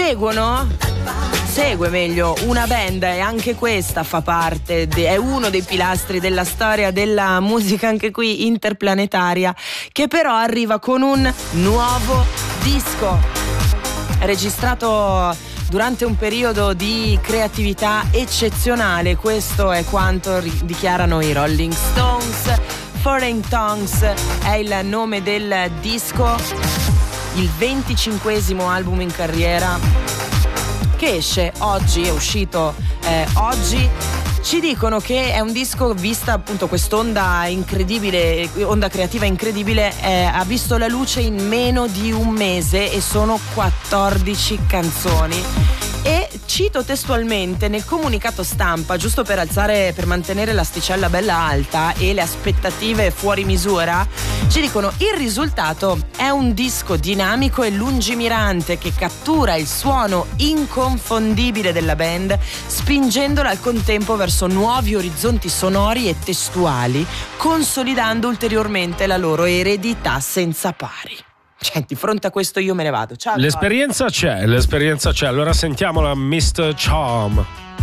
segue meglio una band, e anche questa fa parte, è uno dei pilastri della storia della musica, anche qui interplanetaria, che però arriva con un nuovo disco registrato durante un periodo di creatività eccezionale. Questo è quanto dichiarano i Rolling Stones. Foreign Tongues è il nome del disco, il 25esimo album in carriera che esce oggi, è uscito oggi. Ci dicono che è un disco, vista appunto quest'onda incredibile, onda creativa incredibile, ha visto la luce in meno di un mese e sono 14 canzoni. E cito testualmente nel comunicato stampa, giusto per mantenere l'asticella bella alta e le aspettative fuori misura, ci dicono: il risultato è un disco dinamico e lungimirante che cattura il suono inconfondibile della band, spingendola al contempo verso nuovi orizzonti sonori e testuali, consolidando ulteriormente la loro eredità senza pari. Cioè, di fronte a questo io me ne vado. Ciao. L'esperienza c'è. Allora sentiamola, Mr. Charm.